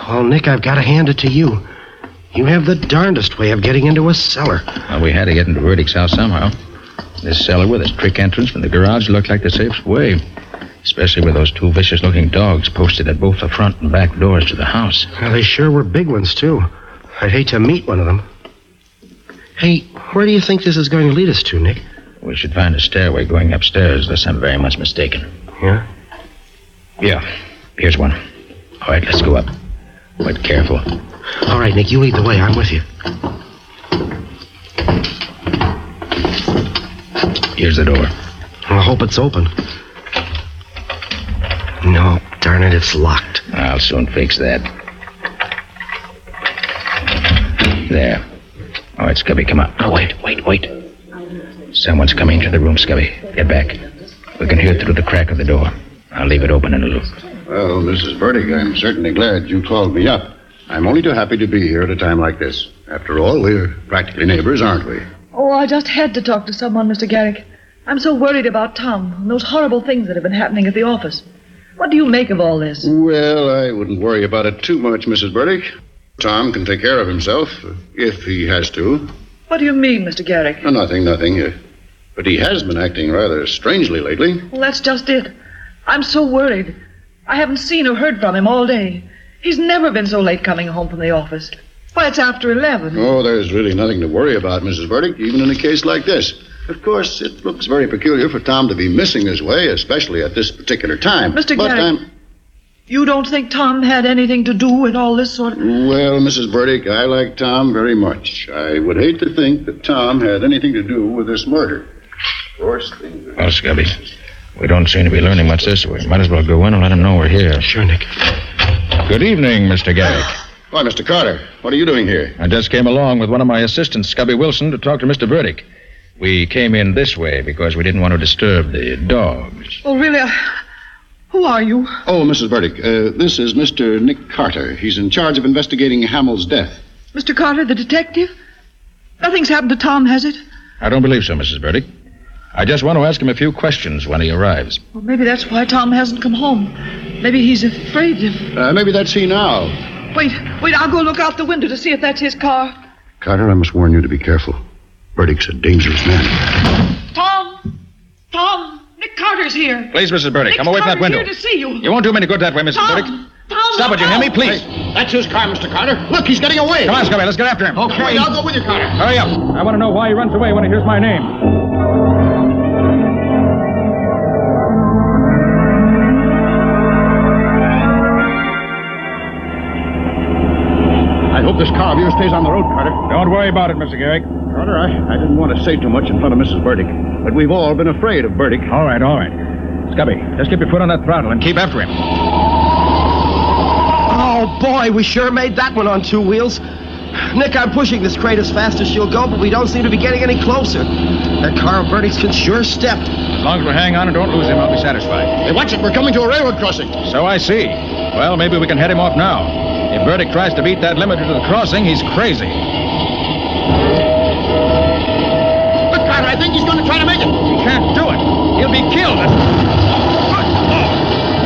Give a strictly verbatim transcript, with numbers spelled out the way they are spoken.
Well, Nick, I've got to hand it to you. You have the darndest way of getting into a cellar. Well, we had to get into Burdick's house somehow. This cellar with its trick entrance from the garage looked like the safest way. Especially with those two vicious-looking dogs posted at both the front and back doors to the house. Well, they sure were big ones, too. I'd hate to meet one of them. Hey, where do you think this is going to lead us to, Nick? We should find a stairway going upstairs, unless I'm very much mistaken. Yeah? Yeah, here's one. All right, let's go up. But careful. All right, Nick, you lead the way. I'm with you. Here's the door. I hope it's open. No, darn it, it's locked. I'll soon fix that. There. All right, Scubby, come on. Oh, wait, wait, wait. Someone's coming into the room, Scubby. Get back. We can hear through the crack of the door. I'll leave it open in a little. Well, Missus Burdick, I'm certainly glad you called me up. I'm only too happy to be here at a time like this. After all, we're practically neighbors, aren't we? Oh, I just had to talk to someone, Mister Garrick. I'm so worried about Tom and those horrible things that have been happening at the office. What do you make of all this? Well, I wouldn't worry about it too much, Missus Burdick. Tom can take care of himself, if he has to. What do you mean, Mister Garrick? Oh, nothing, nothing. Uh, but he has been acting rather strangely lately. Well, that's just it. I'm so worried. I haven't seen or heard from him all day. He's never been so late coming home from the office. Why, it's after eleven. Oh, there's really nothing to worry about, Missus Burdick, even in a case like this. Of course, it looks very peculiar for Tom to be missing this way, especially at this particular time. Mister But Garrick, I'm... you don't think Tom had anything to do with all this sort of... Well, Missus Burdick, I like Tom very much. I would hate to think that Tom had anything to do with this murder. Of course, things are... Well, Scubby, we don't seem to be learning much this way. Might as well go in and let him know we're here. Sure, Nick. Good evening, Mister Garrick. Why, Mister Carter, what are you doing here? I just came along with one of my assistants, Scubby Wilson, to talk to Mister Burdick. We came in this way because we didn't want to disturb the dogs. Oh, really? Uh, who are you? Oh, Missus Burdick, uh, this is Mister Nick Carter. He's in charge of investigating Hamill's death. Mister Carter, the detective? Nothing's happened to Tom, has it? I don't believe so, Missus Burdick. I just want to ask him a few questions when he arrives. Well, maybe that's why Tom hasn't come home. Maybe he's afraid of... Uh, maybe that's he now. Wait, wait, I'll go look out the window to see if that's his car. Carter, I must warn you to be careful. Burdick's a dangerous man. Tom! Tom! Nick Carter's here. Please, Missus Burdick, Nick come away from that Carter's window. here to see you. You won't do him any good that way, Missus Tom! Burdick. Tom! Stop it, you hear me? Please. Hey, that's his car, Mister Carter. Look, he's getting away. Come on, Scubby, let's get after him. Okay, I'll go with you, Carter. Hurry up. I want to know why he runs away when he hears my name. I hope this car of yours stays on the road, Carter. Don't worry about it, Mister Garrick. Carter, I, I didn't want to say too much in front of Missus Burdick, but we've all been afraid of Burdick. All right, all right. Scubby, just keep your foot on that throttle and keep after him. Oh, boy, we sure made that one on two wheels. Nick, I'm pushing this crate as fast as she'll go, but we don't seem to be getting any closer. That car of Burdick's can sure step. As long as we hang on and don't lose him, I'll be satisfied. Hey, watch it. We're coming to a railroad crossing. So I see. Well, maybe we can head him off now. If Burdick tries to beat that limiter to the crossing, he's crazy. Look, Carter, I think he's going to try to make it. He can't do it. He'll be killed.